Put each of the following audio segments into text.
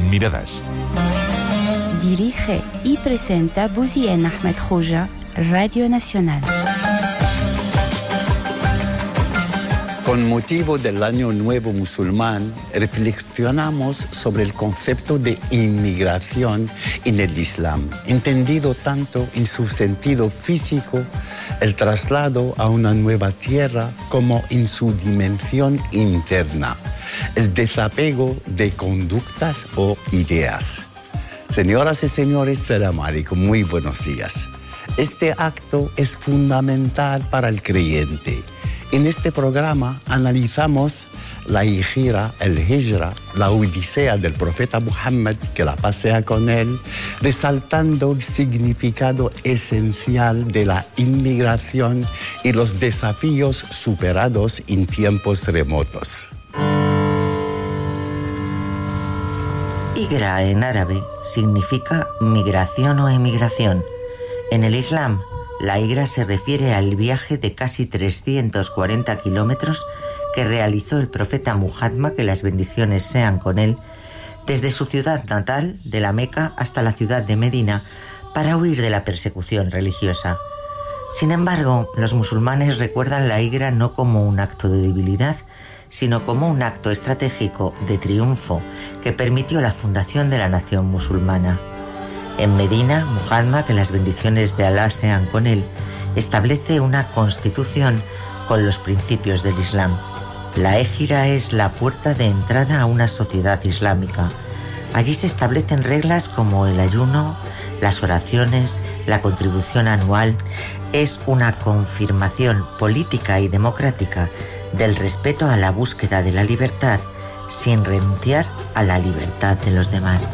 miradas. Dirige y presenta Bouzien Ahmed Khouja, Radio Nacional. Con motivo del Año Nuevo Musulmán, reflexionamos sobre el concepto de inmigración en el Islam, entendido tanto en su sentido físico, el traslado a una nueva tierra, como en su dimensión interna, el desapego de conductas o ideas. Señoras y señores, salam alaikum, muy buenos días. Este acto es fundamental para el creyente. En este programa analizamos la hijra, el hijra, la odisea del profeta Muhammad, que la paz sea con él, resaltando el significado esencial de la inmigración y los desafíos superados en tiempos remotos. Hijra en árabe significa migración o emigración. En el Islam, la hijra se refiere al viaje de casi 340 kilómetros que realizó el profeta Muhammad, que las bendiciones sean con él, desde su ciudad natal, de la Meca, hasta la ciudad de Medina, para huir de la persecución religiosa. Sin embargo, los musulmanes recuerdan la hijra no como un acto de debilidad, sino como un acto estratégico de triunfo que permitió la fundación de la nación musulmana. En Medina, Muhammad, que las bendiciones de Alá sean con él, establece una constitución con los principios del Islam. La hégira es la puerta de entrada a una sociedad islámica. Allí se establecen reglas como el ayuno, las oraciones, la contribución anual. Es una confirmación política y democrática del respeto a la búsqueda de la libertad sin renunciar a la libertad de los demás.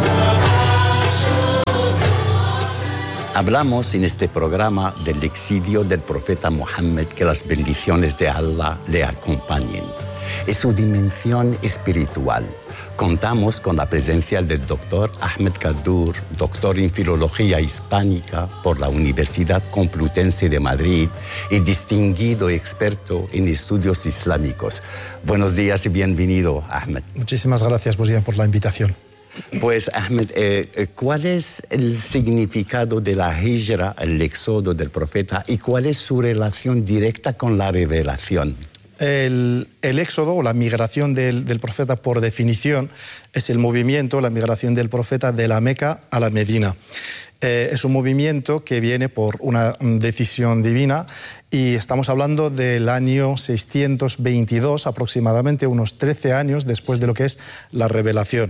Hablamos en este programa del exilio del profeta Muhammad, que las bendiciones de Allah le acompañen. Es su dimensión espiritual. Contamos con la presencia del doctor Ahmed Kaddour, doctor en Filología Hispánica por la Universidad Complutense de Madrid y distinguido experto en estudios islámicos. Buenos días y bienvenido, Ahmed. Muchísimas gracias, Bouzien, por la invitación. Pues, Ahmed, ¿cuál es el significado de la hijra, el éxodo del profeta, y cuál es su relación directa con la revelación? El éxodo o la migración del profeta, por definición, es el movimiento, la migración del profeta de la Meca a la Medina. Es un movimiento que viene por una decisión divina y estamos hablando del año 622 aproximadamente, unos 13 años después de lo que es la revelación.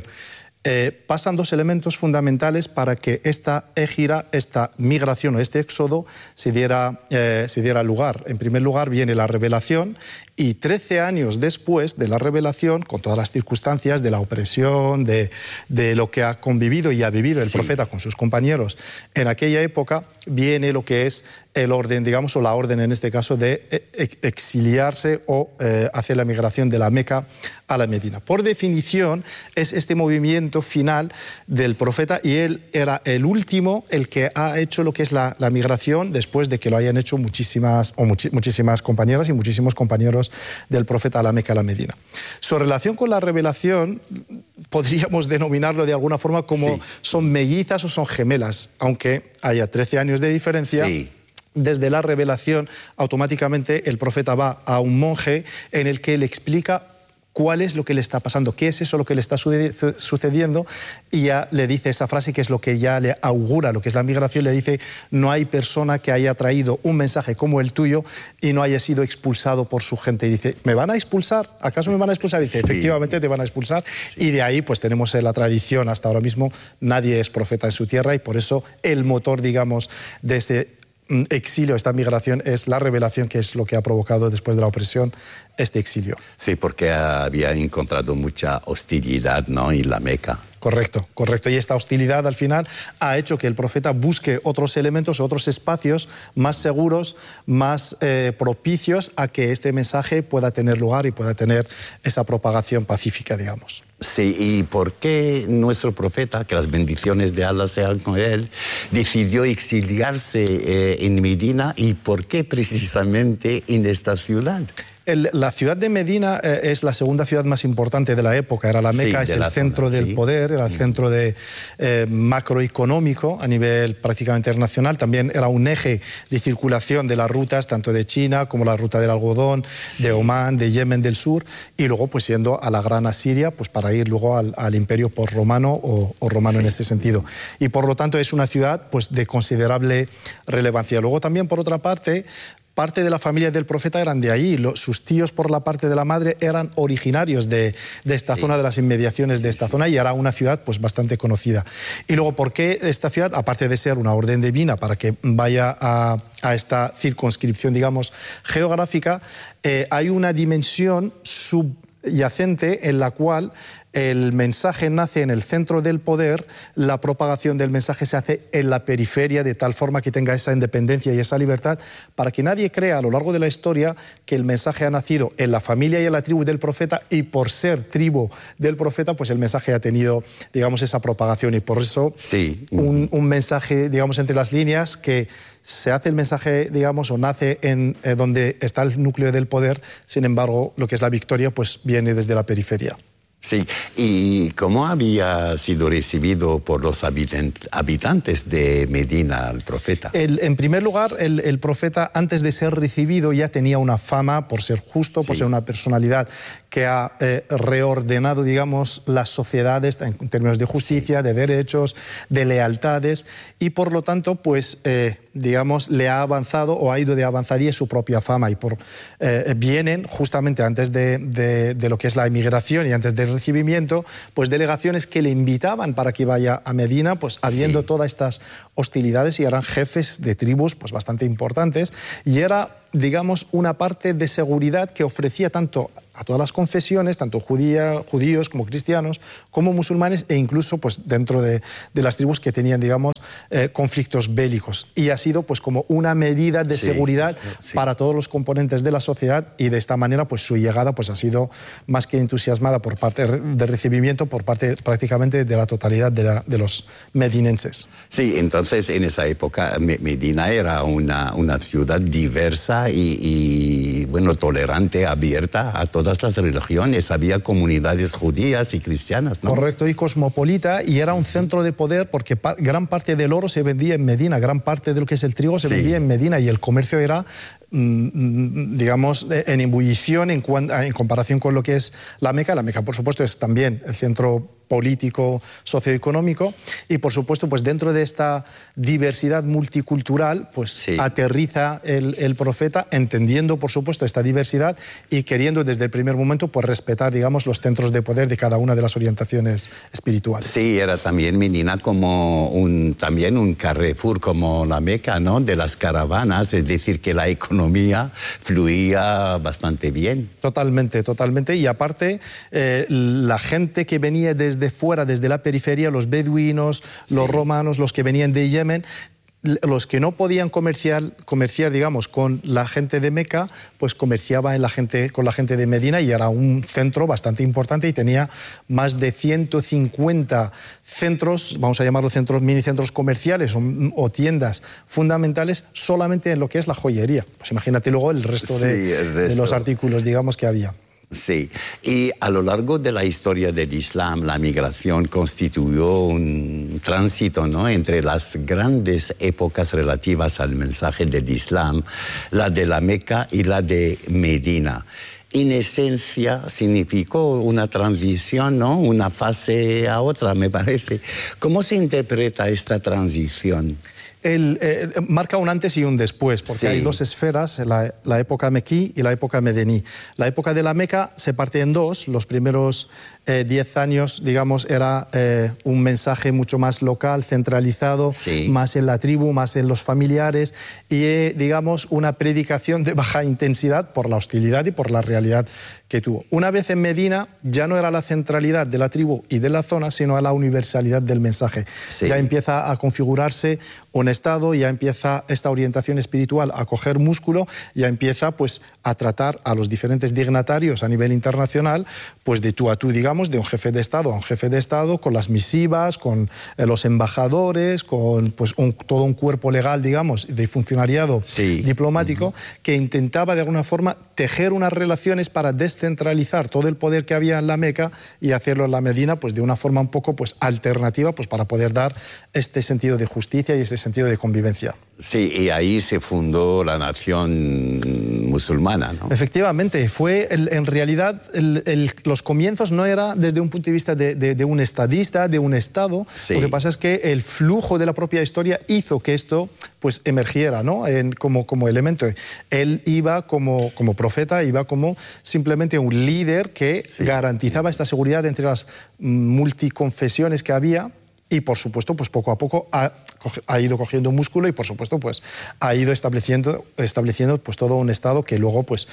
Pasan dos elementos fundamentales para que esta égira, esta migración o este éxodo se diera lugar. En primer lugar viene la revelación y 13 años después de la revelación, con todas las circunstancias de la opresión, de lo que ha convivido y ha vivido el profeta con sus compañeros en aquella época, viene lo que es el orden, digamos, o la orden en este caso de exiliarse o hacer la migración de la Meca a la Medina. Por definición, es este movimiento final del profeta y él era el último, el que ha hecho lo que es la migración después de que lo hayan hecho muchísimas compañeras y muchísimos compañeros del profeta a la Meca, a la Medina. Su relación con la revelación podríamos denominarlo de alguna forma como son mellizas o son gemelas, aunque haya 13 años de diferencia. Sí. Desde la revelación, automáticamente el profeta va a un monje en el que le explica cuál es lo que le está pasando, qué es eso lo que le está sucediendo, y ya le dice esa frase que es lo que ya le augura lo que es la migración. Le dice: no hay persona que haya traído un mensaje como el tuyo y no haya sido expulsado por su gente. Y dice: ¿me van a expulsar? ¿Acaso me van a expulsar? Y dice: efectivamente te van a expulsar. Y de ahí pues tenemos la tradición hasta ahora mismo, nadie es profeta en su tierra, y por eso el motor, digamos, de este exilio, esta migración, es la revelación, que es lo que ha provocado después de la opresión este exilio. Sí, porque había encontrado mucha hostilidad, ¿no?, en la Meca. Correcto, correcto. Y esta hostilidad al final ha hecho que el profeta busque otros elementos, otros espacios más seguros, más propicios a que este mensaje pueda tener lugar y pueda tener esa propagación pacífica, digamos. Sí, ¿y por qué nuestro profeta, que las bendiciones de Allah sean con él, decidió exiliarse en Medina, y por qué precisamente en esta ciudad? La ciudad de Medina es la segunda ciudad más importante de la época. Era la Meca, es el centro del poder, era el centro macroeconómico a nivel prácticamente internacional. También era un eje de circulación de las rutas, tanto de China como la ruta del algodón, de Omán, de Yemen del sur, y luego pues yendo a la Gran Asiria, pues para ir luego al imperio romano o romano en ese sentido. Y por lo tanto es una ciudad pues de considerable relevancia. Luego también, por otra parte de la familia del profeta eran de ahí. Sus tíos por la parte de la madre eran originarios de esta zona, de las inmediaciones de esta zona, y era una ciudad pues bastante conocida. Y luego, ¿por qué esta ciudad? Aparte de ser una orden divina para que vaya a esta circunscripción, digamos, geográfica, hay una dimensión subyacente en la cual el mensaje nace en el centro del poder, la propagación del mensaje se hace en la periferia, de tal forma que tenga esa independencia y esa libertad, para que nadie crea a lo largo de la historia que el mensaje ha nacido en la familia y en la tribu del profeta, y por ser tribu del profeta, pues el mensaje ha tenido, digamos, esa propagación, y por eso un mensaje, digamos, entre las líneas, que se hace el mensaje, digamos, o nace en donde está el núcleo del poder. Sin embargo, lo que es la victoria, pues viene desde la periferia. Sí, ¿y cómo había sido recibido por los habitantes de Medina el profeta? En primer lugar, el profeta, antes de ser recibido, ya tenía una fama por ser justo, por ser una personalidad que ha reordenado, digamos, las sociedades en términos de justicia, de derechos, de lealtades, y por lo tanto, pues, digamos, le ha avanzado o ha ido de avanzadilla su propia fama, y vienen justamente antes de lo que es la emigración y antes del recibimiento, pues delegaciones que le invitaban para que vaya a Medina, pues habiendo todas estas hostilidades, y eran jefes de tribus pues bastante importantes, y era, digamos, una parte de seguridad que ofrecía tanto a todas las confesiones, tanto judíos como cristianos, como musulmanes, e incluso pues dentro de las tribus que tenían, digamos, conflictos bélicos. Y ha sido pues como una medida de seguridad para todos los componentes de la sociedad, y de esta manera pues su llegada pues ha sido más que entusiasmada por parte de recibimiento, por parte prácticamente de la totalidad de los medinenses. Sí, entonces en esa época Medina era una ciudad diversa y bueno, tolerante, abierta a todas las religiones. Había comunidades judías y cristianas, ¿no? Correcto, y cosmopolita, y era un centro de poder porque gran parte del oro se vendía en Medina, gran parte de lo que es el trigo se vendía en Medina, y el comercio era, digamos, en ebullición en comparación con lo que es la Meca. La Meca, por supuesto, es también el centro político, socioeconómico, y por supuesto, pues dentro de esta diversidad multicultural, pues aterriza el profeta, entendiendo, por supuesto, esta diversidad y queriendo desde el primer momento pues respetar, digamos, los centros de poder de cada una de las orientaciones espirituales. Sí, era también Medina como también un Carrefour, como la Meca, ¿no?, de las caravanas, es decir, que la economía fluía bastante bien. Totalmente, totalmente, y aparte la gente que venía desde fuera, desde la periferia, los beduinos, los romanos, los que venían de Yemen, los que no podían comerciar, digamos, con la gente de Meca, pues comerciaba con la gente de Medina, y era un centro bastante importante, y tenía más de 150 centros, vamos a llamarlos centros, minicentros comerciales o tiendas fundamentales solamente en lo que es la joyería. Pues imagínate luego el resto de los artículos, digamos, que había. Sí, y a lo largo de la historia del Islam, la migración constituyó un tránsito, ¿no?, entre las grandes épocas relativas al mensaje del Islam, la de la Meca y la de Medina. En esencia, significó una transición, ¿no?, una fase a otra, me parece. ¿Cómo se interpreta esta transición? Marca un antes y un después, porque hay dos esferas, la época mequí y la época medení. La época de la Meca se parte en dos. Los primeros 10 años, digamos, era un mensaje mucho más local, centralizado, más en la tribu, más en los familiares, y digamos una predicación de baja intensidad por la hostilidad y por la realidad que tuvo. Una vez en Medina ya no era la centralidad de la tribu y de la zona, sino a la universalidad del mensaje. Ya empieza a configurarse una estado, ya empieza esta orientación espiritual a coger músculo, ya empieza pues a tratar a los diferentes dignatarios a nivel internacional, pues de tú a tú, digamos, de un jefe de Estado a un jefe de Estado, con las misivas, con los embajadores, con pues todo un cuerpo legal, digamos, de funcionariado diplomático, que intentaba de alguna forma tejer unas relaciones para descentralizar todo el poder que había en la Meca y hacerlo en la Medina pues de una forma un poco pues alternativa, pues para poder dar este sentido de justicia y este sentido de convivencia. Sí, y ahí se fundó la nación musulmana, ¿no? Efectivamente, fue en realidad los comienzos no era desde un punto de vista de un estadista, de un Estado. Lo que pasa es que el flujo de la propia historia hizo que esto pues emergiera, ¿no? como elemento. Él iba como profeta, iba como simplemente un líder que garantizaba esta seguridad entre las multiconfesiones que había. Y por supuesto, pues poco a poco ha ido cogiendo músculo y por supuesto, pues ha ido estableciendo pues todo un estado que luego pues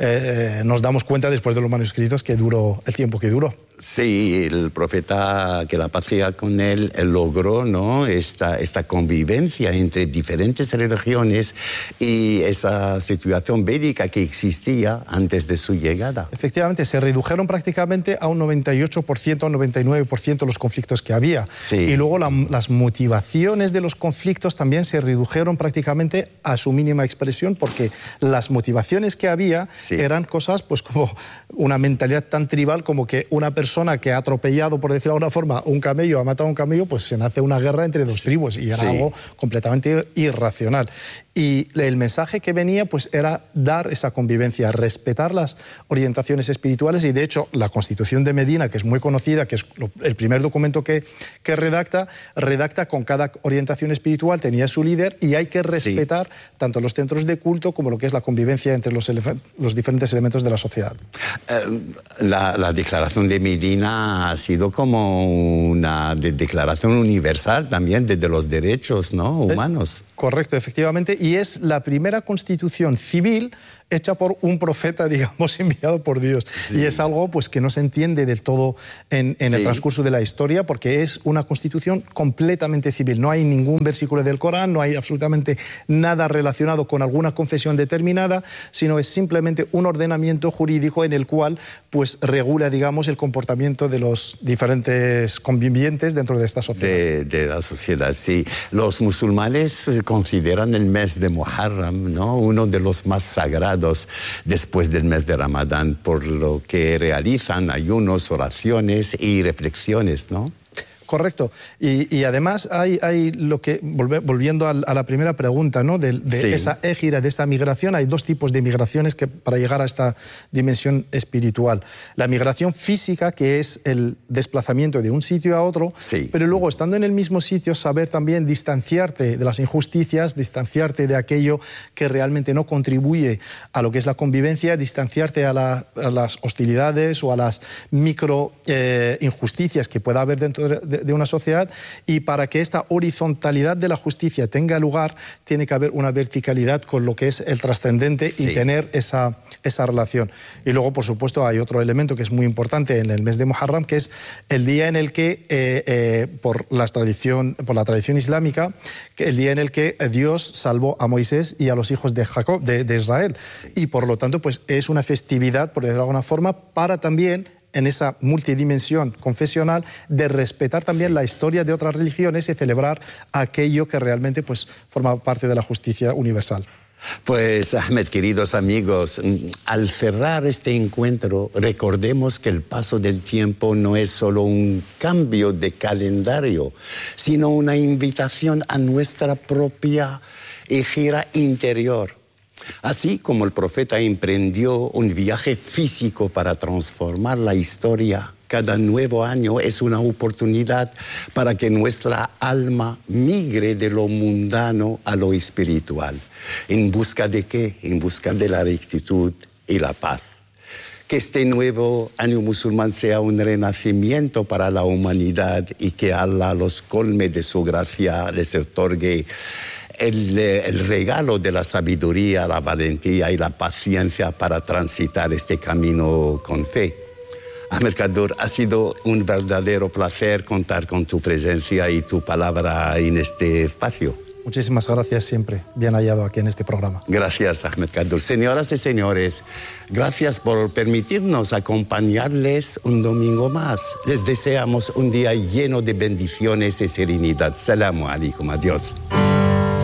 nos damos cuenta después de los manuscritos que duró el tiempo que duró. Sí, el profeta, que la paz sea con él, logró, ¿no?, esta convivencia entre diferentes religiones y esa situación bélica que existía antes de su llegada. Efectivamente, se redujeron prácticamente a un 98%, a un 99% los conflictos que había. Y luego las motivaciones de los conflictos también se redujeron prácticamente a su mínima expresión, porque las motivaciones que había eran cosas pues como una mentalidad tan tribal como que una persona que ha atropellado, por decirlo de alguna forma, un camello, ha matado a un camello, pues se nace una guerra entre dos tribus y era algo completamente irracional. Y el mensaje que venía pues era dar esa convivencia, respetar las orientaciones espirituales y de hecho la Constitución de Medina, que es muy conocida, que es el primer documento que redacta con cada orientación espiritual, tenía su líder y hay que respetar tanto los centros de culto como lo que es la convivencia entre los diferentes elementos de la sociedad. La declaración de Medina ha sido como una declaración universal también de los derechos, ¿no?, humanos. Correcto, efectivamente, y es la primera constitución civil hecha por un profeta, digamos, enviado por Dios. Y es algo pues que no se entiende del todo en el transcurso de la historia, porque es una constitución completamente civil. No hay ningún versículo del Corán, no hay absolutamente nada relacionado con alguna confesión determinada, sino es simplemente un ordenamiento jurídico en el cual pues regula, digamos, el comportamiento de los diferentes convivientes dentro de esta sociedad. De la sociedad, sí. Los musulmanes consideran el mes de Muharram, ¿no?, uno de los más sagrados después del mes de Ramadán, por lo que realizan ayunos, oraciones y reflexiones, ¿no? Correcto. Y además hay lo que, volviendo a la primera pregunta, ¿no?, de esa égira, de esta migración, hay dos tipos de migraciones para llegar a esta dimensión espiritual. La migración física, que es el desplazamiento de un sitio a otro, pero luego, estando en el mismo sitio, saber también distanciarte de las injusticias, distanciarte de aquello que realmente no contribuye a lo que es la convivencia, distanciarte a las hostilidades o a las micro injusticias que pueda haber dentro de una sociedad, y para que esta horizontalidad de la justicia tenga lugar, tiene que haber una verticalidad con lo que es el trascendente y tener esa relación. Y luego, por supuesto, hay otro elemento que es muy importante en el mes de Muharram, que es el día en el que, por la tradición islámica, el día en el que Dios salvó a Moisés y a los hijos de Jacob, de Israel. Y por lo tanto, pues es una festividad, por decirlo de alguna forma, para también, en esa multidimensión confesional, de respetar también la historia de otras religiones y celebrar aquello que realmente pues forma parte de la justicia universal. Pues, Ahmed, queridos amigos, al cerrar este encuentro, recordemos que el paso del tiempo no es solo un cambio de calendario, sino una invitación a nuestra propia gira interior. Así como el profeta emprendió un viaje físico para transformar la historia, cada nuevo año es una oportunidad para que nuestra alma migre de lo mundano a lo espiritual. ¿En busca de qué? En busca de la rectitud y la paz. Que este nuevo año musulmán sea un renacimiento para la humanidad y que Allah los colme de su gracia, les otorgue el regalo de la sabiduría, la valentía y la paciencia para transitar este camino con fe. Ahmed Kaddour, ha sido un verdadero placer contar con tu presencia y tu palabra en este espacio. Muchísimas gracias, siempre bien hallado aquí en este programa. Gracias, Ahmed Kaddour. Señoras y señores, gracias por permitirnos acompañarles un domingo más. Les deseamos un día lleno de bendiciones y serenidad. Salamu alaikum. Adiós.